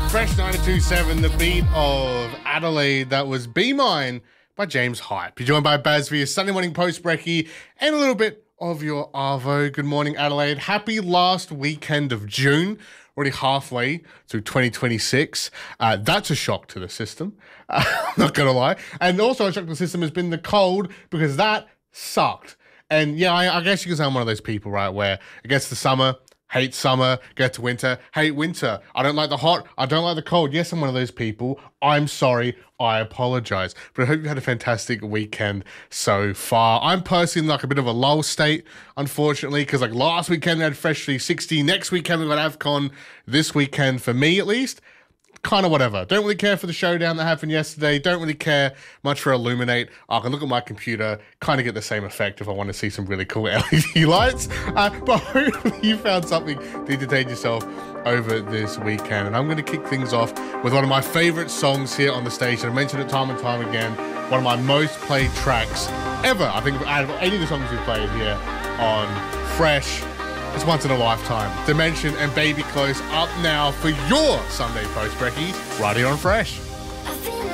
Fresh 92.7, the beat of Adelaide. That was Be Mine by James Hype. You're joined by Baz for your Sunday morning post brekkie and a little bit of your Arvo. Good morning, Adelaide. Happy last weekend of June. Already halfway through 2026. That's a shock to the system. I'm not going to lie. And also a shock to the system has been the cold, because that sucked. And yeah, I guess you can say I'm one of those people, right, where it gets to summer, hate summer, get to winter, hate winter. I don't like the hot, I don't like the cold. Yes, I'm one of those people. I'm sorry, I apologize. But I hope you had a fantastic weekend so far. I'm personally in like a bit of a lull state, unfortunately, because like last weekend we had Fresh 360. Next weekend we got AVCON. This weekend, for me at least, kind of whatever. Don't really care for the showdown that happened yesterday. Don't really care much for Illuminate. I can look at my computer, kind of get the same effect if I want to see some really cool LED lights. But hopefully you found something to entertain yourself over this weekend. And I'm going to kick things off with one of my favorite songs here on the station. I mentioned it time and time again. One of my most played tracks ever. I think out of any of the songs we've played here on Fresh, it's once in a lifetime. Dimension and Baby Close up now for your Sunday Post Brekkie right here on Fresh.